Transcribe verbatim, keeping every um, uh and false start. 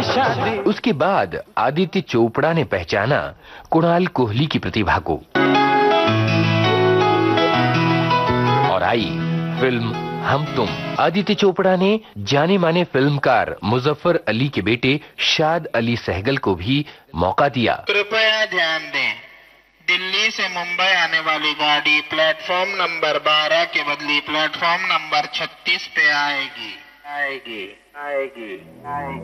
शादी। उसके बाद आदित्य चोपड़ा ने पहचाना कुणाल कोहली की प्रतिभा को और आई फिल्म हम तुम। आदित्य चोपड़ा ने जाने माने फिल्मकार मुजफ्फर अली के बेटे शाद अली सहगल को भी मौका दिया। कृपया ध्यान दें, दिल्ली से मुंबई आने वाली गाड़ी प्लेटफॉर्म नंबर बारह के बदले प्लेटफॉर्म नंबर छत्तीस पे आएगी आएगी आएगी आएगी